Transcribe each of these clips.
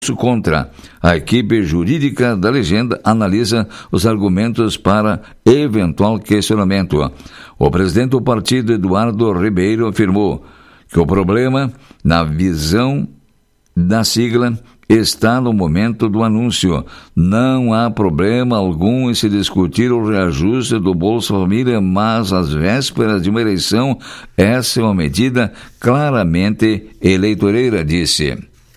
contra. A equipe jurídica da legenda analisa os argumentos para eventual questionamento. O presidente do partido, Eduardo Ribeiro, afirmou que o problema, na visão da sigla, está no momento do anúncio. Não há problema algum em se discutir o reajuste do Bolsa Família, mas às vésperas de uma eleição, essa é uma medida claramente eleitoreira, disse.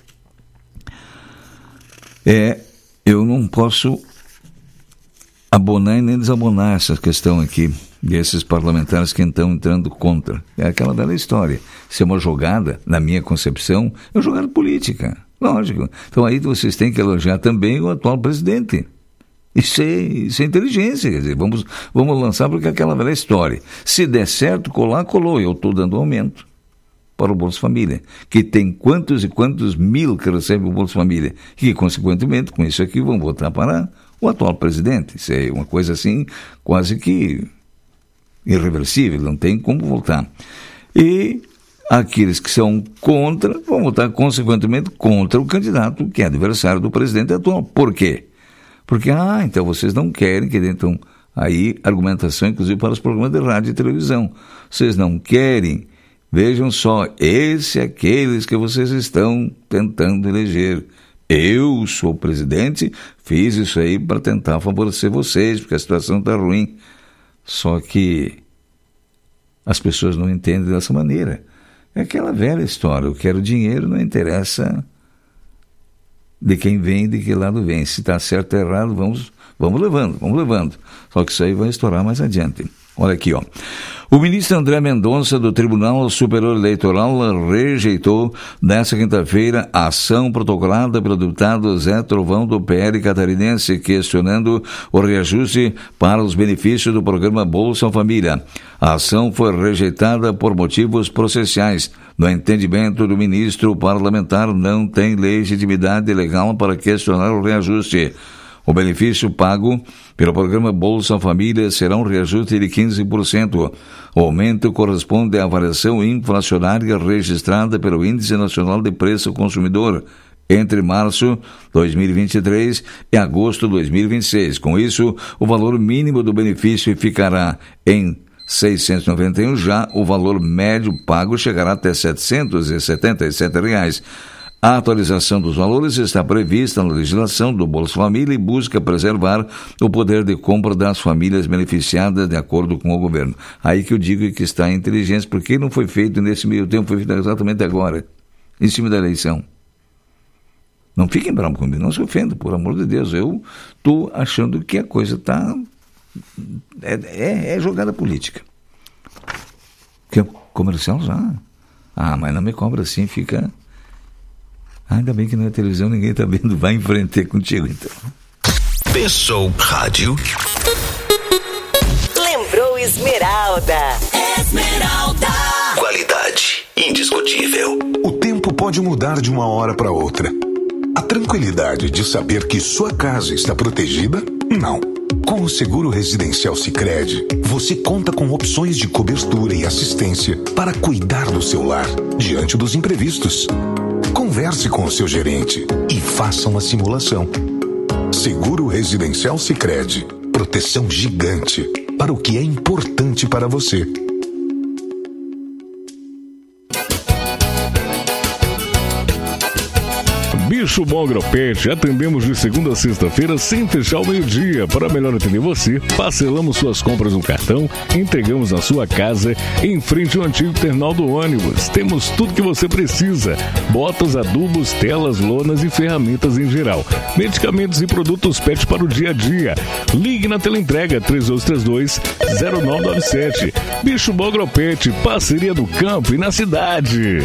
Eu não posso abonar e nem desabonar essa questão aqui desses parlamentares que estão entrando contra. É aquela velha história. Se é uma jogada, na minha concepção, é uma jogada política. Lógico. Então aí vocês têm que elogiar também o atual presidente. Isso é inteligência. Quer dizer, vamos lançar porque é aquela velha história. Se der certo, colou. Eu estou dando aumento para o Bolsa Família, que tem quantos e quantos mil que recebe o Bolsa Família, e consequentemente com isso aqui vão votar para o atual presidente. Isso é uma coisa assim quase que irreversível, não tem como voltar. E aqueles que são contra vão votar consequentemente contra o candidato que é adversário do presidente atual. Por quê? Porque, então vocês não querem, então aí argumentação inclusive para os programas de rádio e televisão. Vocês não querem. Vejam só, aqueles que vocês estão tentando eleger. Eu sou o presidente, fiz isso aí para tentar favorecer vocês, porque a situação está ruim. Só que as pessoas não entendem dessa maneira. É aquela velha história, eu quero dinheiro, não interessa de quem vem, de que lado vem. Se está certo ou errado, vamos levando. Só que isso aí vai estourar mais adiante. Olha aqui, ó. O ministro André Mendonça, do Tribunal Superior Eleitoral, rejeitou nesta quinta-feira a ação protocolada pelo deputado Zé Trovão, do PL catarinense, questionando o reajuste para os benefícios do programa Bolsa Família. A ação foi rejeitada por motivos processuais. No entendimento do ministro, o parlamentar não tem legitimidade legal para questionar o reajuste. O benefício pago pelo programa Bolsa Família será um reajuste de 15%. O aumento corresponde à variação inflacionária registrada pelo Índice Nacional de Preço ao Consumidor entre março de 2023 e agosto de 2026. Com isso, o valor mínimo do benefício ficará em R$691, já o valor médio pago chegará até R$777. A atualização dos valores está prevista na legislação do Bolsa Família e busca preservar o poder de compra das famílias beneficiadas de acordo com o governo. Aí que eu digo que está a inteligência, porque não foi feito nesse meio tempo, foi feito exatamente agora, em cima da eleição. Não fiquem bravos comigo, não se ofendam, por amor de Deus. Eu estou achando que a coisa está... É jogada política. Que é comercial já. Mas não me cobra assim, fica... Ainda bem que não é televisão, ninguém está vendo, vai enfrentar contigo então. Pensou rádio. Lembrou Esmeralda. Qualidade indiscutível. O tempo pode mudar de uma hora para outra. A tranquilidade de saber que sua casa está protegida? Não. Com o Seguro Residencial Sicredi, você conta com opções de cobertura e assistência para cuidar do seu lar diante dos imprevistos. Converse com o seu gerente e faça uma simulação. Seguro Residencial Sicredi. Proteção gigante para o que é importante para você. Bicho Bom Agropet, atendemos de segunda a sexta-feira sem fechar ao meio-dia. Para melhor atender você, parcelamos suas compras no cartão, entregamos na sua casa, em frente ao antigo terminal do ônibus. Temos tudo que você precisa: botas, adubos, telas, lonas e ferramentas em geral. Medicamentos e produtos PET para o dia a dia. Ligue na teleentrega 3232-0997. Bicho Bom Agropet, parceria do campo e na cidade.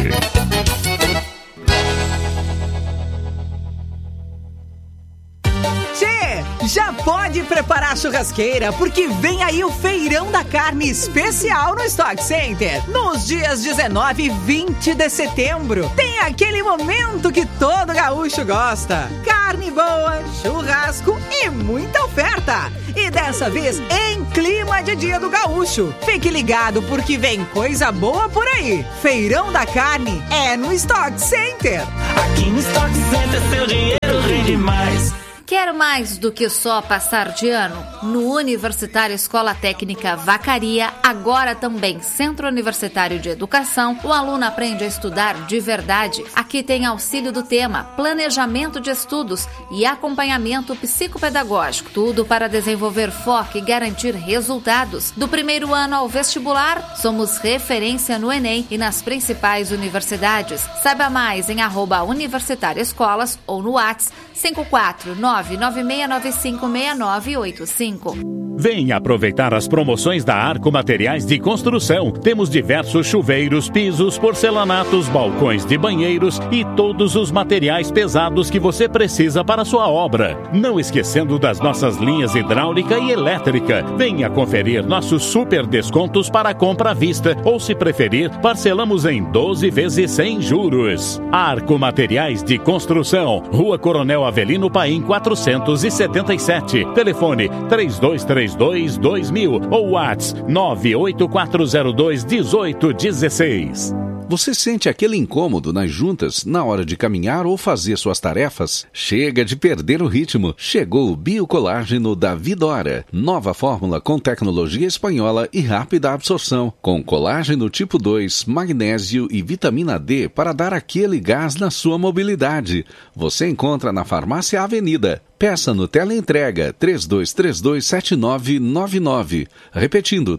Já pode preparar a churrasqueira, porque vem aí o Feirão da Carne especial no Stock Center. Nos dias 19 e 20 de setembro. Tem aquele momento que todo gaúcho gosta. Carne boa, churrasco e muita oferta. E dessa vez em clima de Dia do Gaúcho. Fique ligado, porque vem coisa boa por aí. Feirão da Carne é no Stock Center. Aqui no Stock Center seu dinheiro rende mais. Quer mais do que só passar de ano? No Universitário Escola Técnica Vacaria, agora também Centro Universitário de Educação, o aluno aprende a estudar de verdade. Aqui tem auxílio do tema, planejamento de estudos e acompanhamento psicopedagógico. Tudo para desenvolver foco e garantir resultados. Do primeiro ano ao vestibular, somos referência no Enem e nas principais universidades. Saiba mais em @Universitário Escolas ou no WhatsApp 54996956985. Venha aproveitar as promoções da Arco Materiais de Construção. Temos diversos chuveiros, pisos, porcelanatos, balcões de banheiros e todos os materiais pesados que você precisa para a sua obra. Não esquecendo das nossas linhas hidráulica e elétrica. Venha conferir nossos super descontos para compra à vista ou, se preferir, parcelamos em 12 vezes sem juros. Arco Materiais de Construção, Rua Coronel Avelino Paim 477. Telefone 3232-2000 ou WhatsApp 98402-1816. Você sente aquele incômodo nas juntas na hora de caminhar ou fazer suas tarefas? Chega de perder o ritmo. Chegou o Biocolágeno da Vidora. Nova fórmula com tecnologia espanhola e rápida absorção. Com colágeno tipo 2, magnésio e vitamina D para dar aquele gás na sua mobilidade. Você encontra na Farmácia Avenida. Peça no teleentrega 3232-7999. Repetindo,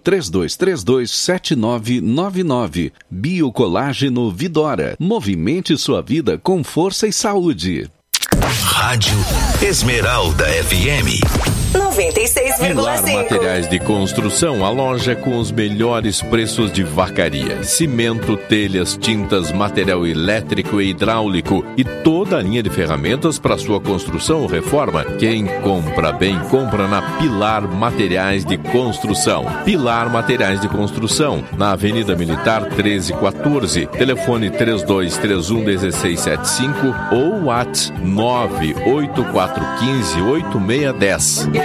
3232-7999. Biocolágeno Vidora. Movimente sua vida com força e saúde. Rádio Esmeralda FM 96,5. Materiais de Construção, a loja com os melhores preços de Vacaria. Cimento, telhas, tintas, material elétrico e hidráulico e toda a linha de ferramentas para sua construção ou reforma. Quem compra bem, compra na Pilar Materiais de Construção. Pilar Materiais de Construção, na Avenida Militar 1314. Telefone 3231-1675 ou WhatsApp 98415-8610.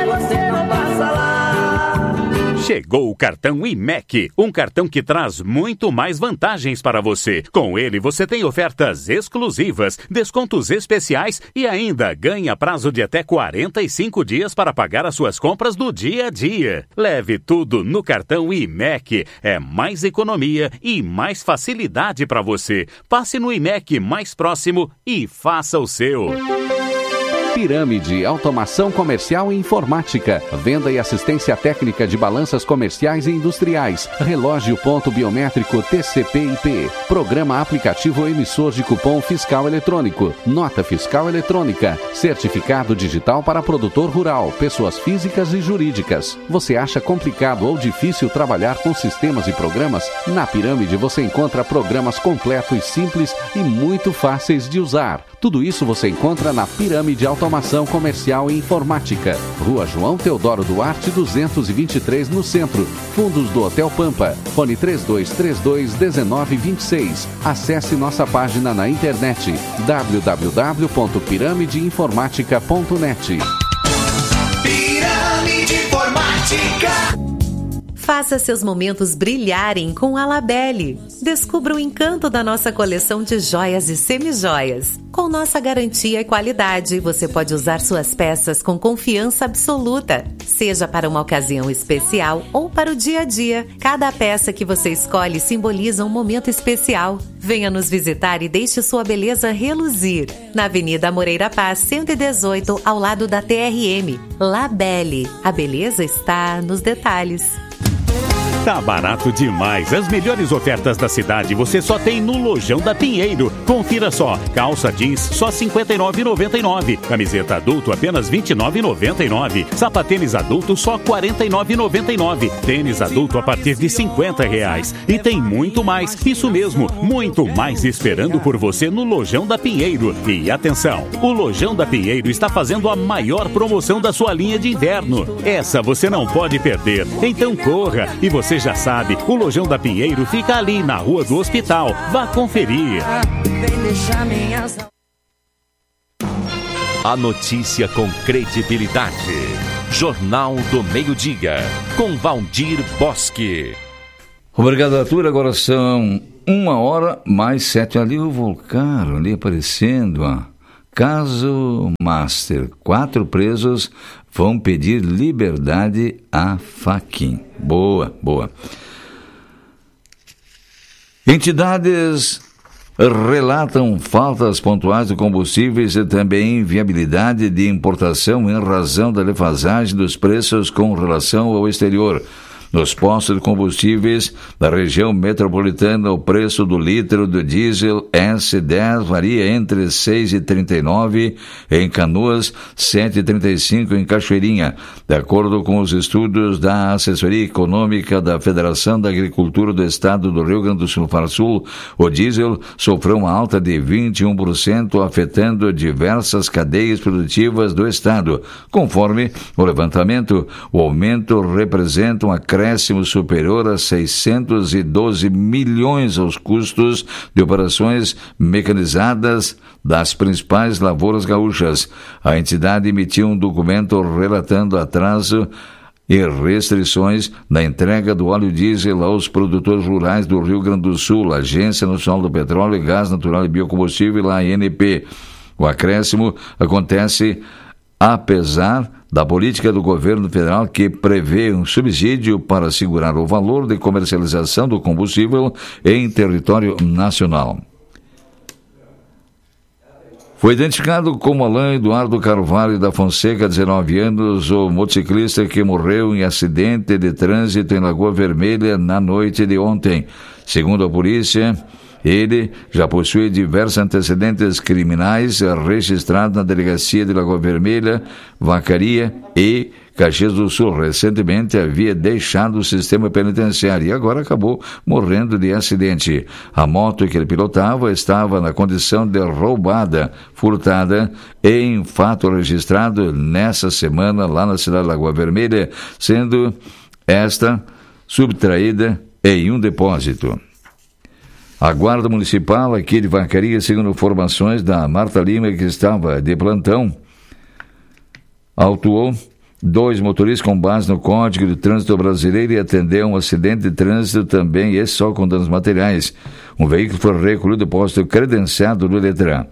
Chegou o cartão IMEC, um cartão que traz muito mais vantagens para você. Com ele você tem ofertas exclusivas, descontos especiais e ainda ganha prazo de até 45 dias para pagar as suas compras do dia a dia. Leve tudo no cartão IMEC. É mais economia e mais facilidade para você. Passe no IMEC mais próximo e faça o seu. Pirâmide, automação comercial e informática, venda e assistência técnica de balanças comerciais e industriais, relógio ponto biométrico TCP/IP, programa aplicativo emissor de cupom fiscal eletrônico, nota fiscal eletrônica, certificado digital para produtor rural, pessoas físicas e jurídicas. Você acha complicado ou difícil trabalhar com sistemas e programas? Na Pirâmide você encontra programas completos, simples e muito fáceis de usar. Tudo isso você encontra na Pirâmide Automação Comercial e Informática. Rua João Teodoro Duarte 223 no centro. Fundos do Hotel Pampa. Fone 3232-1926. Acesse nossa página na internet www.piramideinformatica.net. Pirâmide Informática. Faça seus momentos brilharem com a Labelle. Descubra o encanto da nossa coleção de joias e semijoias. Com nossa garantia e qualidade, você pode usar suas peças com confiança absoluta. Seja para uma ocasião especial ou para o dia a dia, cada peça que você escolhe simboliza um momento especial. Venha nos visitar e deixe sua beleza reluzir. Na Avenida Moreira Paz, 118, ao lado da TRM. Labelle. A beleza está nos detalhes. Tá barato demais. As melhores ofertas da cidade você só tem no Lojão da Pinheiro. Confira só. Calça jeans só R$ 59,99. Camiseta adulto apenas R$ 29,99. Sapatênis adulto só R$ 49,99. Tênis adulto a partir de R$ 50. E tem muito mais. Isso mesmo, muito mais esperando por você no Lojão da Pinheiro. E atenção, o Lojão da Pinheiro está fazendo a maior promoção da sua linha de inverno. Essa você não pode perder. Então corra. E você já sabe, o Lojão da Pinheiro fica ali na Rua do Hospital. Vá conferir. A notícia com credibilidade. Jornal do Meio-Dia, com Valdir Bosque. Obrigado, Arthur. Agora são 1h mais 7. Ali o Volcaro, ali aparecendo, ó. Caso Master. 4 presos vão pedir liberdade a Fachin. Boa, boa. Entidades relatam faltas pontuais de combustíveis e também inviabilidade de importação em razão da defasagem dos preços com relação ao exterior. Nos postos de combustíveis da região metropolitana, o preço do litro do diesel S10 varia entre R$ 6,39 em Canoas, R$ 7,35 em Cachoeirinha. De acordo com os estudos da Assessoria Econômica da Federação da Agricultura do Estado do Rio Grande do Sul, Farsul, o diesel sofreu uma alta de 21%, afetando diversas cadeias produtivas do Estado. Conforme o levantamento, o aumento representa um acréscimo superior a 612 milhões aos custos de operações mecanizadas das principais lavouras gaúchas. A entidade emitiu um documento relatando atraso e restrições na entrega do óleo diesel aos produtores rurais do Rio Grande do Sul, Agência Nacional do Petróleo e Gás Natural e Biocombustível, a ANP. O acréscimo acontece apesar da política do governo federal que prevê um subsídio para assegurar o valor de comercialização do combustível em território nacional. Foi identificado como Alain Eduardo Carvalho da Fonseca, 19 anos, o motociclista que morreu em acidente de trânsito em Lagoa Vermelha na noite de ontem. Segundo a polícia, ele já possui diversos antecedentes criminais registrados na delegacia de Lagoa Vermelha, Vacaria e Caxias do Sul. Recentemente havia deixado o sistema penitenciário e agora acabou morrendo de acidente. A moto que ele pilotava estava na condição de roubada, furtada, em fato registrado nessa semana lá na cidade de Lagoa Vermelha, sendo esta subtraída em um depósito. A Guarda Municipal aqui de Vacaria, segundo informações da Marta Lima, que estava de plantão, autuou 2 motoristas com base no Código de Trânsito Brasileiro e atendeu um acidente de trânsito também, esse só com danos materiais. Um veículo foi recolhido do posto credenciado do Letran.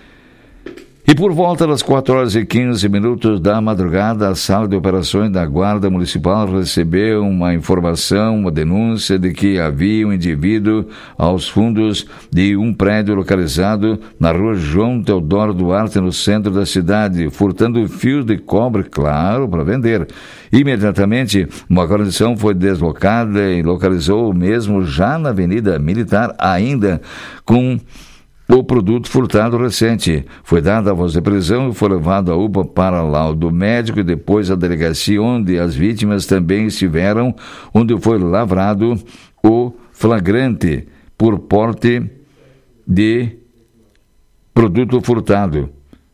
E por volta das 4h15 da madrugada, a sala de operações da Guarda Municipal recebeu uma informação, uma denúncia de que havia um indivíduo aos fundos de um prédio localizado na rua João Teodoro Duarte, no centro da cidade, furtando fios de cobre, claro, para vender. Imediatamente, uma guarnição foi deslocada e localizou o mesmo já na Avenida Militar, ainda com o produto furtado recente. Foi dada a voz de prisão e foi levado à UPA para laudo médico e depois à delegacia onde as vítimas também estiveram, onde foi lavrado o flagrante por porte de produto furtado.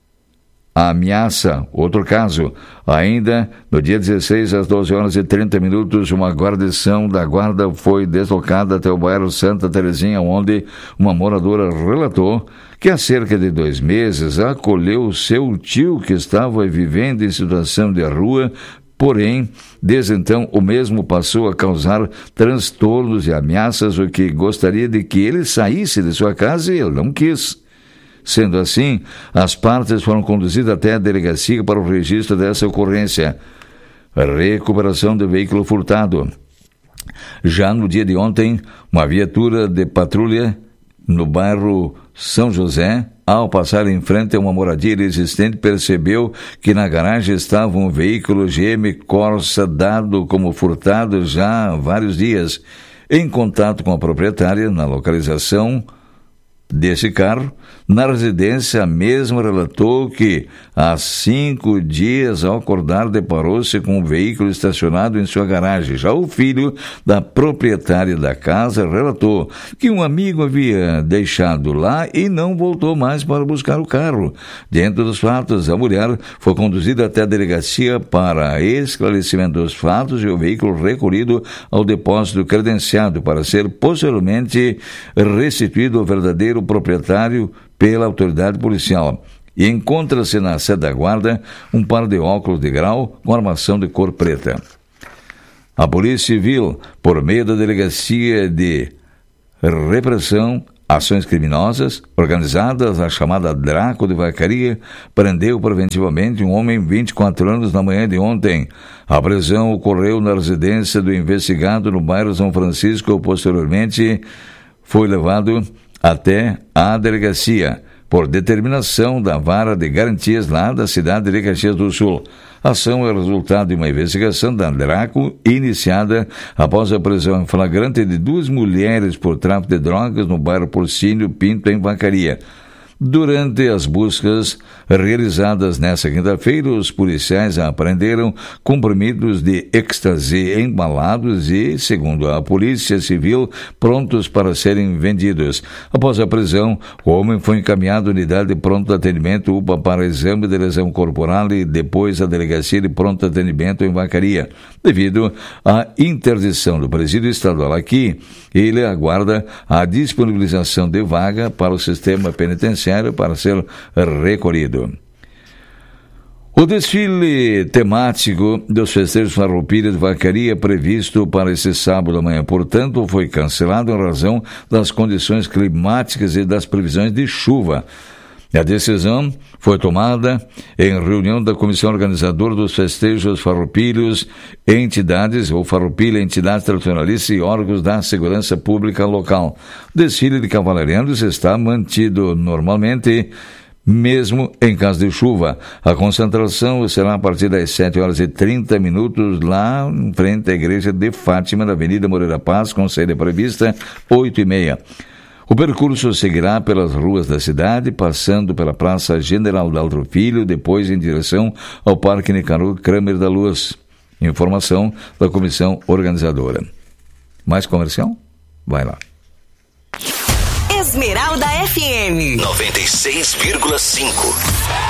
A ameaça, outro caso, ainda no dia 16 às 12h30, uma guarnição da guarda foi deslocada até o bairro Santa Terezinha, onde uma moradora relatou que há cerca de 2 meses acolheu o seu tio que estava vivendo em situação de rua, porém, desde então o mesmo passou a causar transtornos e ameaças, o que gostaria de que ele saísse de sua casa e ele não quis. Sendo assim, as partes foram conduzidas até a delegacia para o registro dessa ocorrência. Recuperação do veículo furtado. Já no dia de ontem, uma viatura de patrulha no bairro São José, ao passar em frente a uma moradia existente, percebeu que na garagem estava um veículo GM Corsa dado como furtado já há vários dias. Em contato com a proprietária, na localização desse carro, na residência, a mesma relatou que há 5 dias, ao acordar, deparou-se com um veículo estacionado em sua garagem. Já o filho da proprietária da casa relatou que um amigo havia deixado lá e não voltou mais para buscar o carro. Dentro dos fatos, a mulher foi conduzida até a delegacia para esclarecimento dos fatos e o veículo recolhido ao depósito credenciado para ser posteriormente restituído ao verdadeiro proprietário pela autoridade policial. E encontra-se na sede da guarda um par de óculos de grau com armação de cor preta. A Polícia Civil, por meio da Delegacia de Repressão Ações Criminosas Organizadas, a chamada Draco de Vacaria, prendeu preventivamente um homem de 24 anos na manhã de ontem. A prisão ocorreu na residência do investigado no bairro São Francisco. Posteriormente foi levado até a delegacia, por determinação da Vara de Garantias lá da cidade de Caxias do Sul. A ação é resultado de uma investigação da Draco iniciada após a prisão em flagrante de 2 mulheres por tráfico de drogas no bairro Porcínio Pinto, em Vacaria. Durante as buscas realizadas nesta quinta-feira, os policiais apreenderam comprimidos de êxtase embalados e, segundo a Polícia Civil, prontos para serem vendidos. Após a prisão, o homem foi encaminhado à unidade de pronto atendimento UPA para exame de lesão corporal e depois à delegacia de pronto atendimento em Vacaria. Devido à interdição do presídio estadual aqui, ele aguarda a disponibilização de vaga para o sistema penitenciário para ser recolhido. O desfile temático dos festejos Farroupilha de Vacaria, previsto para esse sábado à manhã, portanto, foi cancelado em razão das condições climáticas e das previsões de chuva. A decisão foi tomada em reunião da comissão organizadora dos festejos farroupilhos, entidades ou Farroupilha, entidades tradicionalistas e órgãos da segurança pública local. O desfile de cavalarianos está mantido normalmente, mesmo em caso de chuva. A concentração será a partir das 7h30 lá em frente à igreja de Fátima, na Avenida Moreira Paz, com saída prevista 8h30. O percurso seguirá pelas ruas da cidade, passando pela Praça General Daltro Filho, depois em direção ao Parque Nicanor Kramer da Luz. Informação da comissão organizadora. Mais comercial? Vai lá. Esmeralda FM 96,5.